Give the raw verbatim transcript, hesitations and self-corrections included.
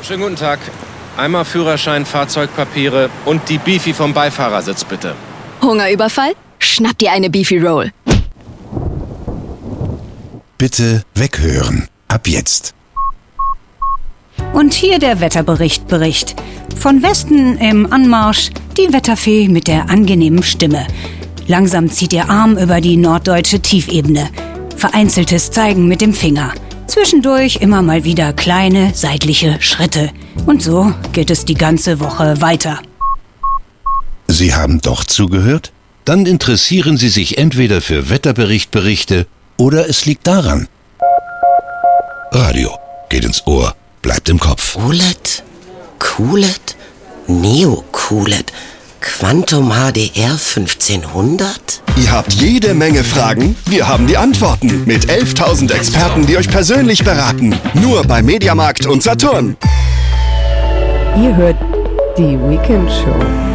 Schönen guten Tag. Einmal Führerschein, Fahrzeugpapiere und die Beefy vom Beifahrersitz, bitte. Hungerüberfall? Schnapp dir eine Beefy Roll. Bitte weghören. Ab jetzt. Und hier der Wetterbericht Bericht. Von Westen im Anmarsch die Wetterfee mit der angenehmen Stimme. Langsam zieht ihr Arm über die norddeutsche Tiefebene. Vereinzeltes Zeigen mit dem Finger. Zwischendurch immer mal wieder kleine seitliche Schritte. Und so geht es die ganze Woche weiter. Sie haben doch zugehört? Dann interessieren Sie sich entweder für Wetterberichtberichte oder es liegt daran. Radio geht ins Ohr, bleibt im Kopf. O L E D, Q L E D, Neo Q L E D, Quantum H D R fünfzehnhundert? Ihr habt jede Menge Fragen, wir haben die Antworten. Mit elftausend Experten, die euch persönlich beraten. Nur bei Mediamarkt und Saturn. Ihr hört die Weekend Show.